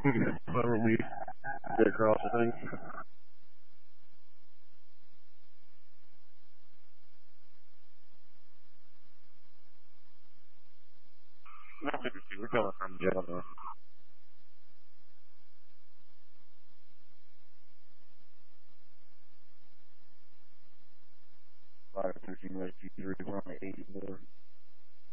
Whenever we get across the thing. No, we're coming from jail now. Fire 13 like G3, we're on the 84.